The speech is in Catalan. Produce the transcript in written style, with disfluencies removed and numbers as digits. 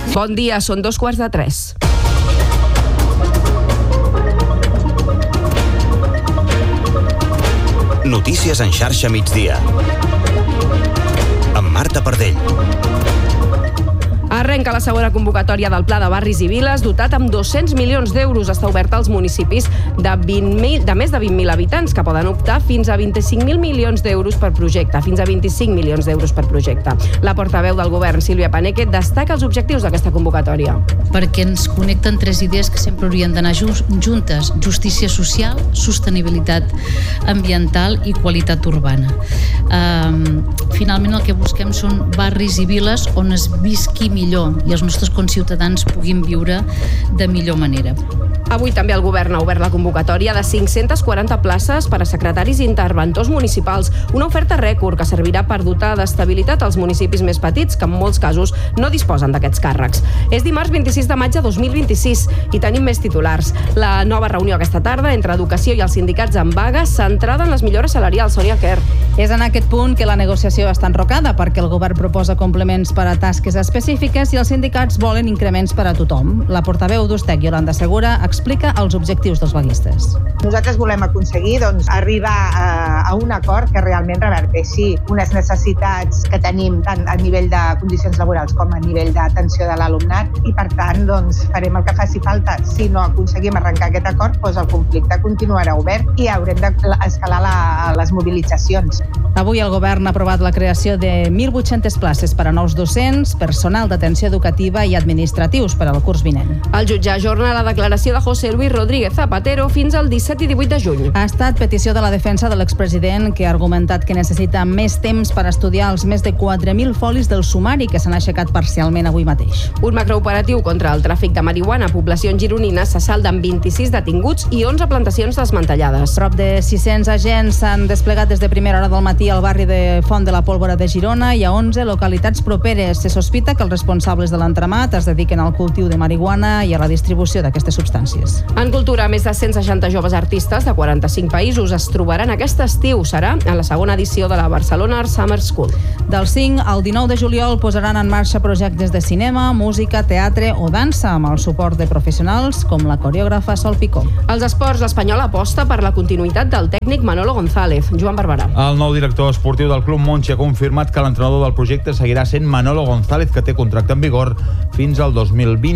Bon dia, són 2:45. Notícies en xarxa migdia. Amb Marta Pardell. Arrenca la segona convocatòria del Pla de Barris i Viles, dotat amb 200 milions d'euros. Està oberta als municipis de més de 20.000 habitants, que poden optar fins a 25.000 milions d'euros per projecte, fins a 25 milions d'euros per projecte. La portaveu del govern, Sílvia Paneque, destaca els objectius d'aquesta convocatòria. Perquè ens connecten tres idees que sempre haurien d'anar juntes: justícia social, sostenibilitat ambiental i qualitat urbana. Finalment el que busquem són barris i viles on es visqui millor i els nostres conciutadans puguin viure de millor manera. Avui també el govern ha obert la convocatòria de 540 places per a secretaris i interventors municipals, una oferta rècord que servirà per dotar d'estabilitat als municipis més petits, que en molts casos no disposen d'aquests càrrecs. És dimarts 26 de maig de 2026 i tenim més titulars. La nova reunió aquesta tarda entre Educació i els sindicats en vaga, centrada en les millores salarials. Sònia Quer. És en aquest punt que la negociació està enrocada, perquè el govern proposa complements per a tasques específiques i els sindicats volen increments per a tothom. La portaveu d'Ustec, Yolanda Segura, explica els objectius dels vaguistes. Nosaltres volem aconseguir arribar a un acord que realment reverteixi unes necessitats que tenim tant a nivell de condicions laborals com a nivell d'atenció de l'alumnat i, per tant, farem el que faci falta. Si no aconseguim arrencar aquest acord, el conflicte continuarà obert i haurem d'escalar les mobilitzacions. Avui el govern ha aprovat la creació de 1.800 places per a nous docents, personal d'atenció educativa i administratius per al curs vinent. El jutge ajorna la declaració de José Luis Rodríguez Zapatero fins al 17 i 18 de juny. Ha estat petició de la defensa de l'expresident, que ha argumentat que necessita més temps per estudiar els més de 4.000 folis del sumari que s'han aixecat parcialment avui mateix. Un macrooperatiu contra el tràfic de marihuana a poblacions gironines se salda amb 26 detinguts i 11 plantacions desmantellades. Prop de 600 agents s'han desplegat des de primera hora del matí al barri de Font de la Pólvora de Girona i a 11 localitats properes. Se sospita que els responsables de l'entramat es dediquen al cultiu de marihuana i a la distribució d'aquestes substàncies. En cultura, més de 160 joves artistes de 45 països es trobaran aquest estiu. Serà en la segona edició de la Barcelona Art Summer School. Del 5 al 19 de juliol posaran en marxa projectes de cinema, música, teatre o dansa amb el suport de professionals com la coreògrafa Sol Picó. Als esports, l'Espanyol aposta per la continuïtat del tècnic Manolo González. Joan Barberà. El nou director esportiu del Club Montxi ha confirmat que l'entrenador del projecte seguirà sent Manolo González, que té contracte en vigor fins al 2020.